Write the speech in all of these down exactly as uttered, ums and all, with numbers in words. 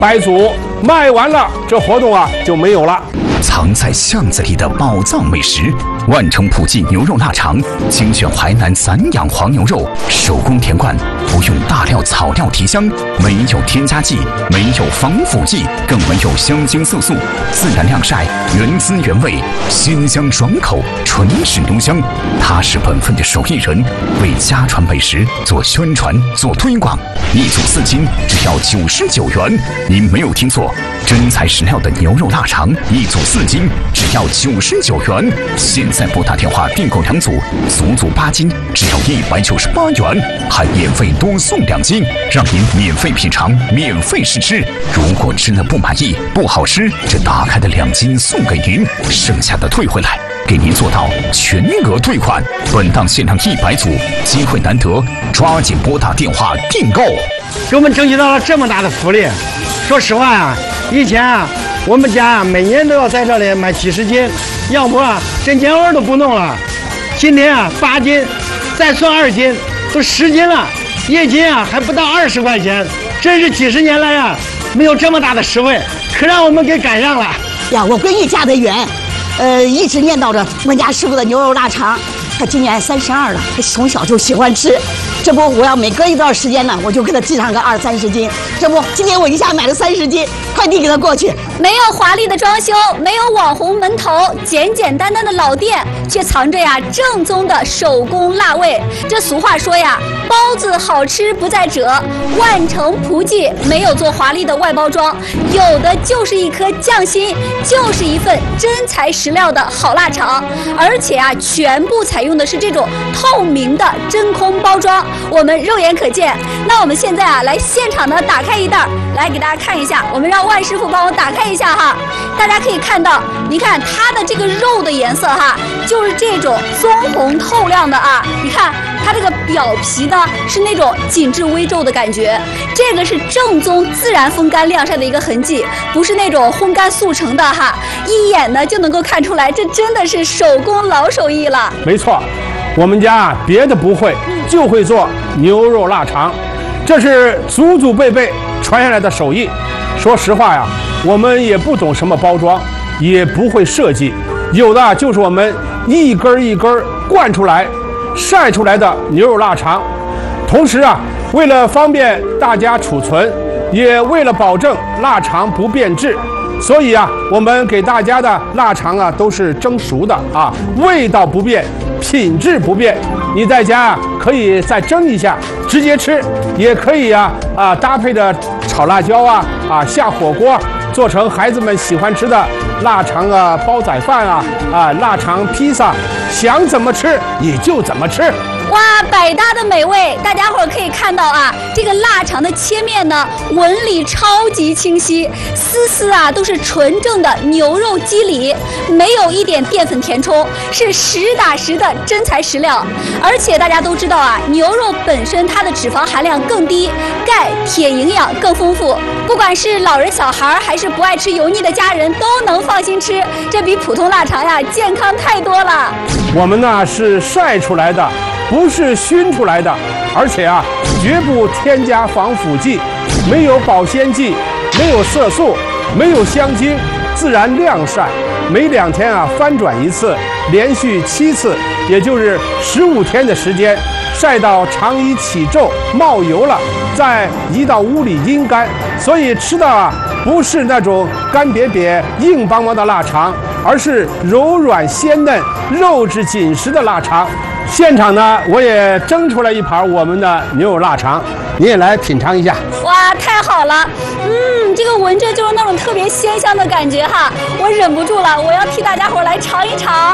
白族卖完了，这活动啊就没有了。 藏在巷子里的宝藏美食，万城普记牛肉腊肠，精选淮南散养黄牛肉，手工田灌，不用大料草料提香，没有添加剂，没有防腐剂，更没有香精色素，自然晾晒，原汁原味，鲜香爽口，纯是浓香。他是本分的手艺人，为家传美食做宣传做推广，一组四斤只要九十九元，您没有听错，真材实料的牛肉腊肠，一组四斤只要九十九元。现在拨打电话订购两组，足足八斤只要一百九十八元，还免费多送两斤，让您免费品尝，免费试吃。如果吃了不满意不好吃，这打开的两斤送给您，剩下的退回来，给您做到全额退款。本档限量一百组，机会难得，抓紧拨打电话订购。 给我们争取到了这么大的福利，说实话啊，以前啊，我们家啊每年都要在这里买几十斤，要不啊这年味都不弄了。今天啊八斤，再算二斤，都十斤了，一斤啊还不到二十块钱，真是几十年来啊没有这么大的实惠，可让我们给赶上了呀！我闺女嫁得远，呃，一直念叨着我家师傅的牛肉腊肠。她今年三十二了，她从小就喜欢吃。这不，我要每隔一段时间呢，我就给她寄上个二三十斤。这不，今天我一下买了三十斤，快递给她过去。 没有华丽的装修，没有网红门头，简简单单的老店，却藏着呀正宗的手工辣味。这俗话说呀，包子好吃不在褶，万城普记没有做华丽的外包装，有的就是一颗匠心，就是一份真材实料的好腊肠，而且啊，全部采用的是这种透明的真空包装，我们肉眼可见。那我们现在啊，来现场的打开一袋，来给大家看一下。我们让万师傅帮我打开一下哈，大家可以看到，你看它的这个肉的颜色哈，就是这种棕红透亮的啊。你看它这个表皮呢是那种紧致微皱的感觉，这个是正宗自然风干晾晒的一个痕迹，不是那种烘干速成的哈，一眼呢就能够看出来，这真的是手工老手艺了。 没错，我们家啊别的不会，就会做牛肉腊肠，这是祖祖辈辈传下来的手艺。说实话呀，我们也不懂什么包装，也不会设计，有的就是我们一根一根灌出来晒出来的牛肉腊肠。同时啊，为了方便大家储存，也为了保证腊肠不变质，所以啊，我们给大家的腊肠啊都是蒸熟的啊，味道不变，品质不变。你在家啊可以再蒸一下直接吃，也可以啊啊搭配着炒辣椒啊啊下火锅，做成孩子们喜欢吃的腊肠啊煲仔饭啊啊腊肠披萨，想怎么吃也就怎么吃。 哇，百搭的美味！大家伙儿可以看到啊，这个腊肠的切面呢，纹理超级清晰，丝丝啊都是纯正的牛肉肌理，没有一点淀粉填充，是实打实的真材实料。而且大家都知道啊，牛肉本身它的脂肪含量更低，钙、铁营养更丰富，不管是老人小孩还是不爱吃油腻的家人，都能放心吃。这比普通腊肠呀健康太多了。 我们呢是晒出来的，不是熏出来的，而且啊，绝不添加防腐剂，没有保鲜剂，没有色素，没有香精，自然晾晒，每两天啊翻转一次，连续七次，也就是十五天的时间，晒到肠衣起皱冒油了，再移到屋里阴干，所以吃的啊不是那种干瘪瘪硬邦邦的腊肠，而是柔软鲜嫩、肉质紧实的腊肠。现场呢，我也蒸出来一盘我们的牛肉腊肠，你也来品尝一下。 哇，太好了！嗯，这个闻着就是那种特别鲜香的感觉哈，我忍不住了，我要替大家伙来尝一尝。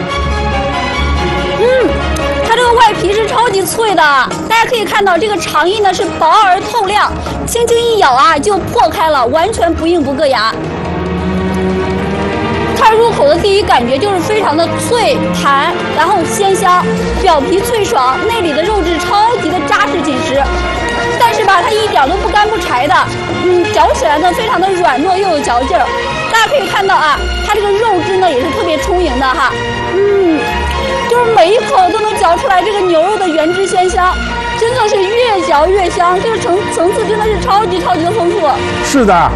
嗯，它这个外皮是超级脆的，大家可以看到这个肠衣呢是薄而透亮，轻轻一咬啊就破开了，完全不硬不硌牙。它入口的第一感觉就是非常的脆弹，然后鲜香，表皮脆爽，内里的肉质超级的扎实紧实，但是吧，它一点都不干不柴的，嗯，嚼起来呢非常的软糯又有嚼劲儿。大家可以看到啊，它这个肉质呢也是特别充盈的哈，嗯，就是每一口都能嚼出来这个牛肉的原汁鲜香。 真的是越嚼越香，这个层层次真的是超级超级的丰富。 是的，